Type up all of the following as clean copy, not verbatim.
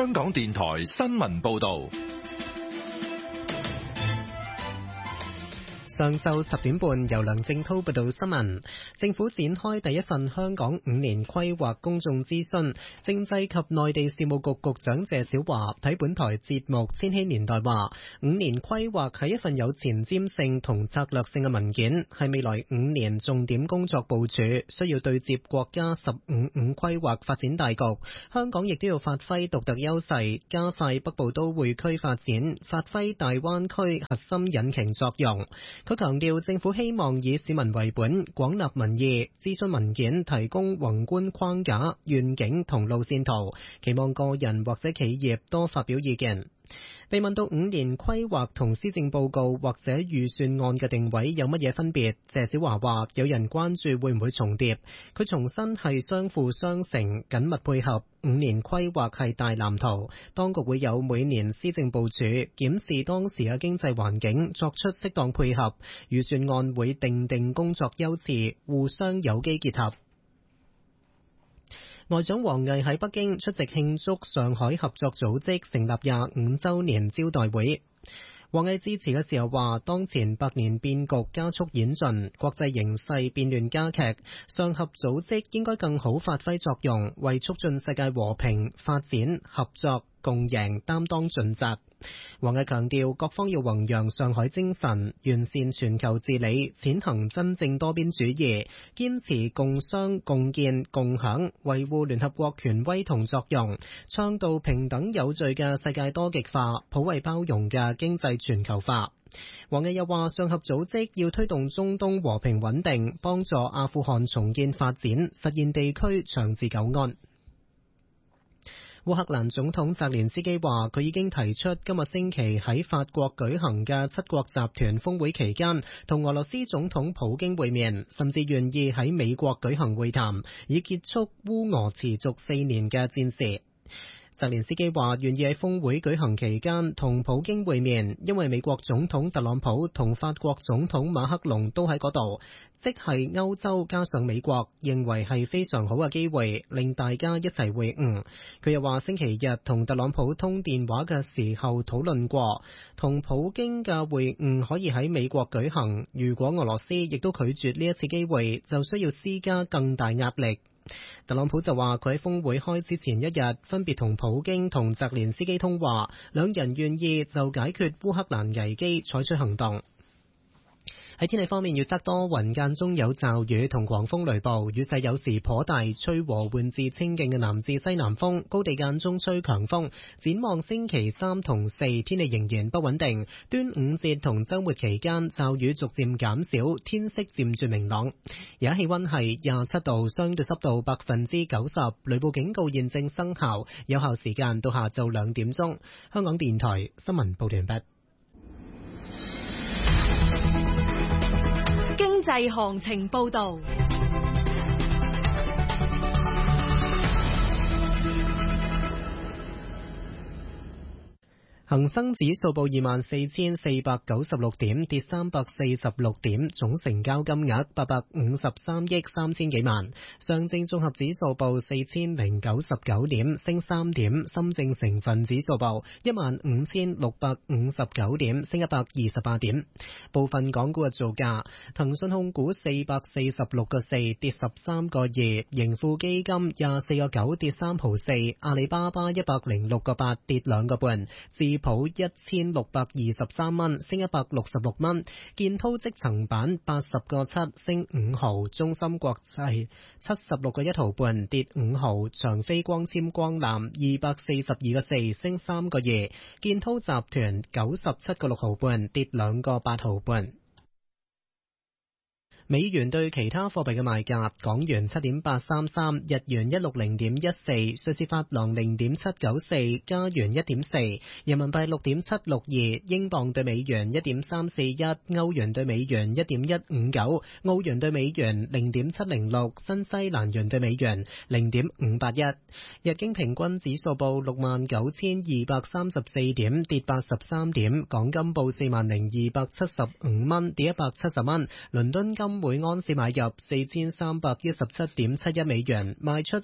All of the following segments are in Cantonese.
香港電台新聞報道。 上晝10點半，由梁正濤報道新聞。政府展開第一份香港5年規劃公眾諮詢，政制及內地事務局局長謝小華睇本台節目《千禧年代》話，5年規劃係一份有前瞻性同策略性嘅文件，係未來5年重點工作部署，需要對接國家15五規劃發展大局。香港亦都要發揮獨特優勢，加快北部都會區發展，發揮大灣區核心引擎作用。佢強調，政府希望以市民為本，廣納民意，諮詢文件提供宏觀框架、願景同路線圖，期望個人或者企業多發表意見。被問到5年規劃同施政報告或者預算案嘅定位有乜嘢分別，謝小華話有人關注會唔會重疊，佢重申係相輔相成，緊密配合。5年規劃係大藍圖，當局會有每年施政部署，檢視當時嘅經濟環境，作出適當配合。預算案會定工作優次，互相有機結合。外長王毅喺北京出席慶祝上海合作組織成立25週年招待會。王毅致辭嘅時候話，當前百年變局加速演進，國際形勢變亂加劇，上合組織應該更好發揮作用，為促進世界和平、發展、合作、共贏擔當盡責。王毅強調，各方要弘揚上海精神，完善全球治理，踐行真正多邊主義，堅持共商、共建、共享，維護聯合國權威同作用，倡導平等有序嘅世界多極化，普惠包容嘅經濟全球化。王毅又話，上合組織要推動中東和平穩定，幫助阿富汗重建發展，實現地區長治久安。烏克蘭總統澤連斯基話，佢已經提出今日星期喺法國舉行嘅七國集團峰會期間同俄羅斯總統普京會面，甚至願意喺美國舉行會談，以結束烏俄持續4年嘅戰事。澤連斯基話願意喺峰會舉行期間同普京會面，因為美國總統特朗普同法國總統馬克龍都喺嗰度，即係歐洲加上美國，認為係非常好嘅機會，令大家一齊會晤。佢又話星期日同特朗普通電話嘅時候討論過，同普京嘅會晤可以喺美國舉行，如果俄羅斯亦都拒絕呢一次機會，就需要施加更大壓力。特朗普就話佢喺峰會開始前一日分別同普京同澤連斯基通話，兩人願意就解決烏克蘭危機採取行動。喺天氣方面，預測多雲間中有驟雨同狂風雷暴，雨勢有時頗大，吹和緩至清勁嘅南至西南風，高地間中吹強風。展望星期3同4，天氣仍然不穩定。端午節同週末期間，驟雨逐漸減少，天色漸轉明朗。而家氣溫係27度，相對濕度90%，雷暴警告現正生效，有效時間到下晝2點鐘。香港電台新聞報道完畢。 經濟行情報道。 恒生指數報24,496點，跌346點，總成交金額853億3000幾萬。上證綜合指數報4099點，升3點。深證成分指數報15659點，升128點。部分港股嘅造價：騰訊控股446個4，跌13個2；盈富基金24個9，跌3毫4；阿里巴巴106個8，跌2個半；普1623蚊，升166蚊；建滔積層板80個7，升5毫；中芯國際76個1毫半，跌5毫；長飛光纖光纜242個4，升3個2；建滔集團97個6毫半，跌2個8毫半。美元對其他貨幣嘅賣價：港元7.833，日元160.14，瑞士法郎0.794，加元1.4，人民幣6.762，英鎊對美元1.341，歐元對美元1.159，澳元對美元0.706，新西蘭元對美元0.581。日經平均指數報69,234點，跌83點。港金報40,275蚊，跌170蚊。倫敦金每盎司買入4317.71美元，賣出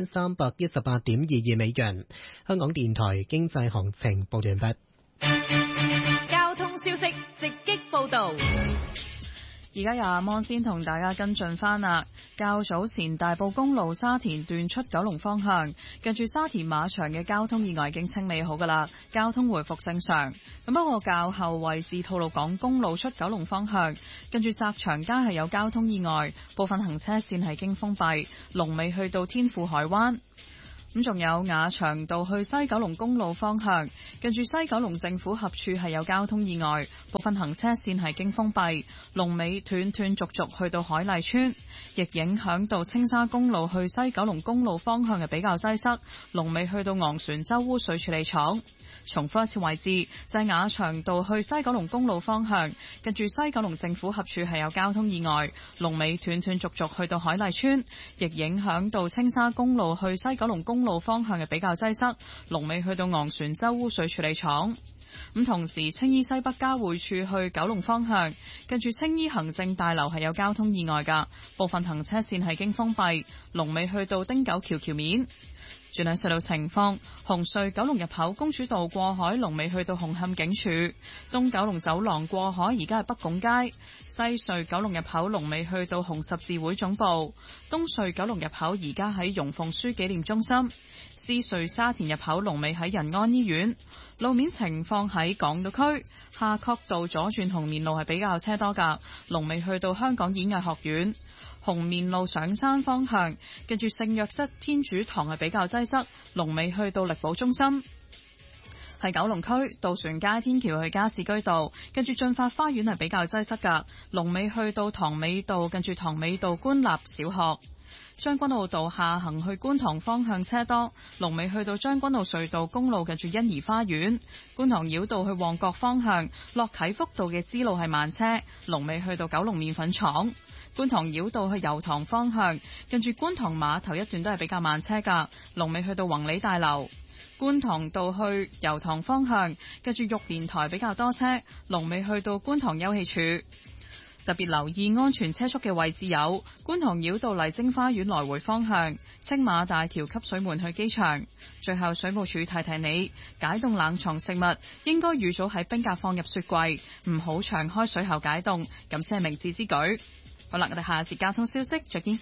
4318.22美元。香港電台經濟行情報完畢。 交通消息直擊報道。 而家由阿芒先同大家跟進返啦。較早前大埔公路沙田段出九龍方向，近住沙田馬場嘅交通意外已經清理好㗎啦，交通回復正常。咁不過較後為是吐露港公路出九龍方向，近住澤祥街係有交通意外，部分行車線係經封閉，龍尾去到天富海灣。咁仲有雅翔道去西九龍公路方向，近住西九龍政府合署係有交通意外，部分行車線係經封閉，龍尾斷斷續續去到海麗村，亦影響到青沙公路去西九龍公路方向係比較擠塞，龍尾去到昂船洲污水處理廠。重複一次位置就係雅翔道去西九龍公路方向，近住西九龍政府合署係有交通意外，龍尾斷斷續續去到海麗村，亦影響到青沙公路去西九龍公路方向嘅比較擠塞，龍尾去到昂船洲污水處理廠。咁同時青衣西北交匯處去九龍方向，近住青衣行政大樓係有交通意外㗎，部分行車線係經封閉，龍尾去到汀九橋橋面。轉向隧道情況，紅隧九龍入口公主道過海，龍尾去到紅磡警署；東九龍走廊過海而家係北拱街，西隧九龍入口龍尾去到紅十字會總部；東隧九龍入口而家喺容鳳書紀念中心；獅隧沙田入口龍尾喺仁安醫院。路面情況喺港島區夏慤道左轉紅棉路係比較車多㗎，龍尾去到香港演藝學院。紅棉路上山方向，近住聖約瑟天主堂係比較擠塞，龍尾去到力寶中心。喺九龍區渡船街天橋去加士居道，近住駿發花園係比較擠塞㗎，龍尾去到塘尾道，近住塘尾道官立小學。將軍澳道下行去觀塘方向車多，龍尾去到將軍澳隧道公路近住欣怡花園。觀塘繞道去旺角方向，落啟福道嘅支路係慢車，龍尾去到九龍麵粉廠。觀塘繞道去油塘方向，近住觀塘碼頭一段都係比較慢車㗎，龍尾去到宏利大樓。觀塘道去油塘方向，近住玉蓮台比較多車，龍尾去到觀塘休憩處。特別留意安全車速嘅位置有觀塘繞道麗晶花園來回方向、青馬大橋汲水門去機場。最後水務署提提你，解凍冷藏食物應該預早喺冰格放入雪櫃，唔好長開水喉解凍，咁先係明智之舉。好啦，我哋下節交通消息再見。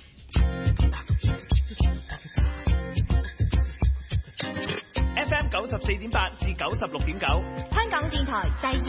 FM 94.8至96.9，香港電台第二。